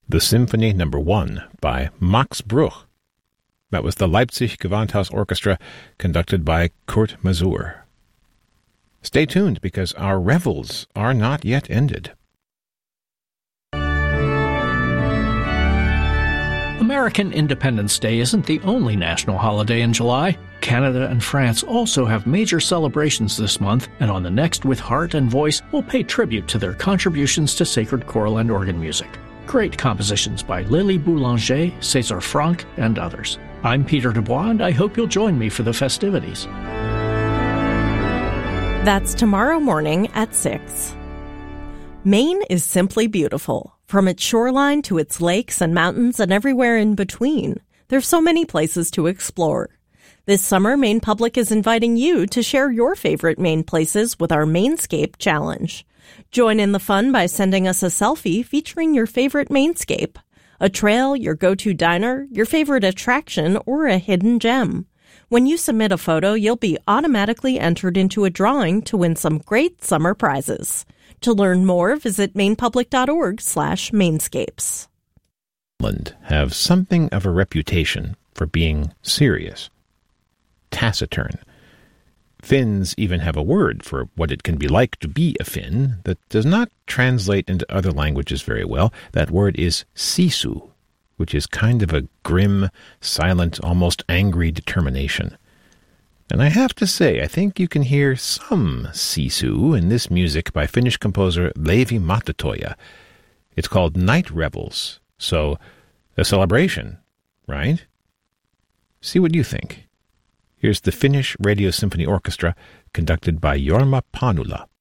The Symphony No. 1 by Max Bruch. That was the Leipzig Gewandhaus Orchestra, conducted by Kurt Masur. Stay tuned, because our revels are not yet ended. American Independence Day isn't the only national holiday in July. Canada and France also have major celebrations this month, and on the next With Heart and Voice, we'll pay tribute to their contributions to sacred choral and organ music. Great compositions by Lily Boulanger, César Franck, and others. I'm Peter Dubois, and I hope you'll join me for the festivities. That's tomorrow morning at 6. Maine is simply beautiful. From its shoreline to its lakes and mountains and everywhere in between, there's so many places to explore. This summer, Maine Public is inviting you to share your favorite Maine places with our Mainscape Challenge. Join in the fun by sending us a selfie featuring your favorite Mainscape, a trail, your go-to diner, your favorite attraction, or a hidden gem. When you submit a photo, you'll be automatically entered into a drawing to win some great summer prizes. To learn more, visit mainepublic.org/mainscapes. Have something of a reputation for being serious, taciturn. Finns even have a word for what it can be like to be a Finn that does not translate into other languages very well. That word is sisu, which is kind of a grim, silent, almost angry determination. And I have to say, I think you can hear some sisu in this music by Finnish composer Leevi Matetoja. It's called Night Revels, so a celebration, right? See what you think. Here's the Finnish Radio Symphony Orchestra, conducted by Jorma Panula.